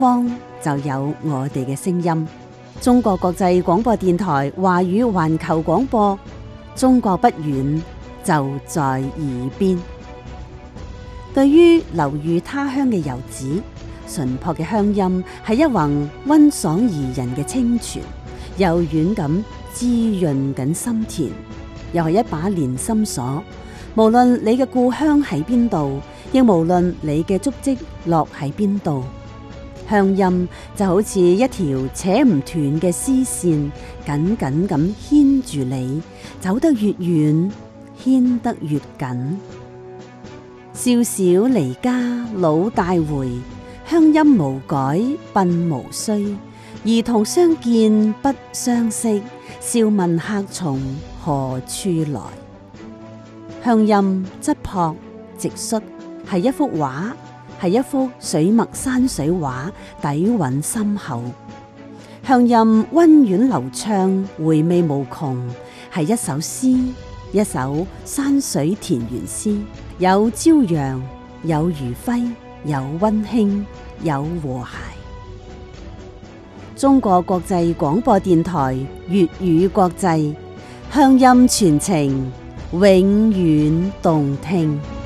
方就有我哋嘅聲音。中國國際廣播電台華語環球廣播，中國不遠，就在耳邊。對於流寓他鄉嘅遊子，淳樸嘅鄉音係一泓溫爽宜人嘅清泉，柔軟咁滋潤緊心田，又係一把連心鎖。無論你嘅故鄉喺邊度，亦無論你嘅足跡落喺邊度，鄉音就好似一條扯唔斷嘅絲線，緊緊咁牽住你，走得越遠，牽得越緊。少小離家老大回，鄉音無改鬢無須。兒童相見不相識，笑問客從何處來。鄉音質樸直率，係一幅畫，係一幅水墨山水畫，底蘊深厚。鄉音溫婉流暢，回味無窮，係一首詩，一首山水田園詩，有朝陽，有餘暉，有溫馨，有和諧。中國國際廣播電台粵語國際，鄉音傳情，永遠動聽。